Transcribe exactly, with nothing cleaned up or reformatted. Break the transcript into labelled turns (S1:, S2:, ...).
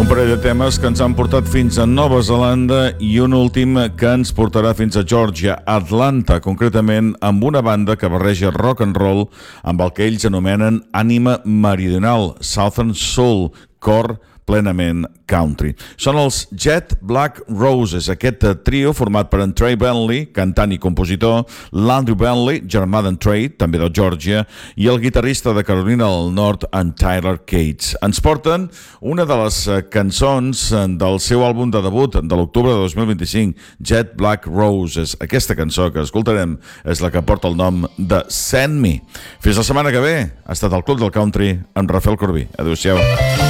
S1: Un parell de temes que ens han portat fins a Nova Zelanda i un últim que ens portarà fins a Georgia, Atlanta, concretament amb una banda que barreja rock and roll amb el que ells anomenen ànima meridional, Southern Soul, cor plenament country. Són els Jet Black Roses, aquest trio format per en Trey Bentley, cantant i compositor, l'Andrew Bentley, germà d'en Trey, també de Georgia, i el guitarrista de Carolina del Nord, en Tyler Cates. Ens porten una de les cançons del seu àlbum de debut de l'octubre de dos mil vint-i-cinc, Jet Black Roses. Aquesta cançó que escoltarem és la que porta el nom de Send Me. Fins la setmana que ve. Ha estat el Club del Country amb Rafael Corbí. Adéu-siau.